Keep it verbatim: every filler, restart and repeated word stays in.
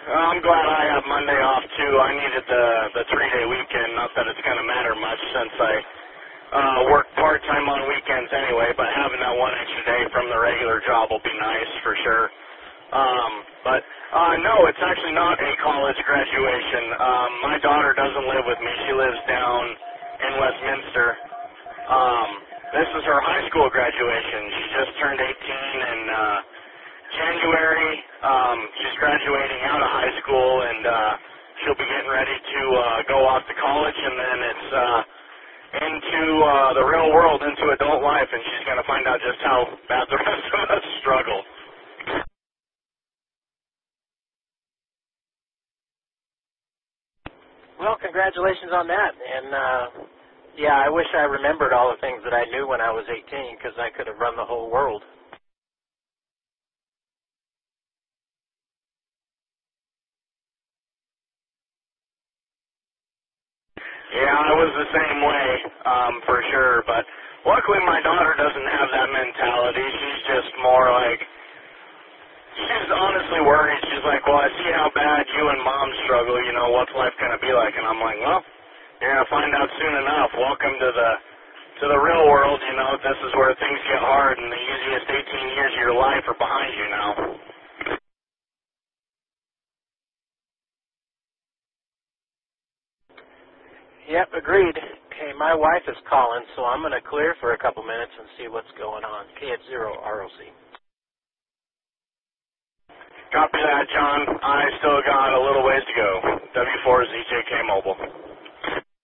Uh, I'm glad I have Monday off too. I needed the the three day weekend. Not that it's going to matter much since I uh, work part time on weekends anyway. But having that one extra day from the regular job will be nice for sure. Um, but uh, no, it's actually not a college graduation. Um, my daughter doesn't live with me. She lives down in Westminster. Um, this is her high school graduation. She just turned eighteen in uh, January. Um, she's graduating out of high school, and uh, she'll be getting ready to uh, go off to college, and then it's uh, into uh, the real world, into adult life, and she's going to find out just how bad the rest of us struggle. Well, congratulations on that. And, uh, yeah, I wish I remembered all the things that I knew when I was eighteen because I could have run the whole world. Yeah, I was the same way, um, for sure, but luckily my daughter doesn't have that mentality. She's just more like, she's honestly worried. She's like, well, I see how bad you and Mom struggle, you know, what's life going to be like? And I'm like, well, you're going to find out soon enough. Welcome to the to the real world, you know. This is where things get hard, and the easiest eighteen years of your life are behind you now. Yep, agreed. Hey, my wife is calling, so I'm going to clear for a couple minutes and see what's going on. K H zero R O C. Copy that, John. I still got a little ways to go. W four Z J K Mobile.